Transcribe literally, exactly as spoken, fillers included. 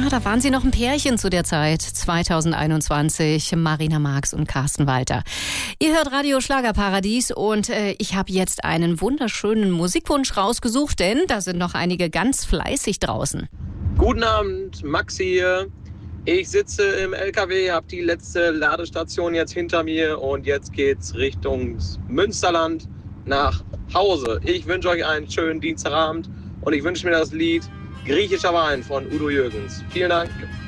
Ja, da waren sie noch ein Pärchen zu der Zeit, zweitausendeinundzwanzig, Marina Marx und Carsten Walter. Ihr hört Radio Schlagerparadies und äh, ich habe jetzt einen wunderschönen Musikwunsch rausgesucht, denn da sind noch einige ganz fleißig draußen. Guten Abend, Maxi hier. Ich sitze im L K W, habe die letzte Ladestation jetzt hinter mir und jetzt geht's Richtung Münsterland nach Hause. Ich wünsche euch einen schönen Dienstagabend und ich wünsche mir das Lied Griechischer Wein von Udo Jürgens. Vielen Dank.